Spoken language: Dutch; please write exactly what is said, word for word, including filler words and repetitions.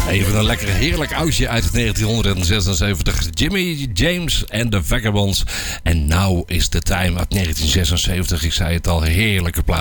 Even een lekker heerlijk oudje uit negentienhonderdzesenzeventig. Jimmy James en de Vagabonds. En Now is the Time uit negentien zesenzeventig. Ik zei het al, heerlijke plaat.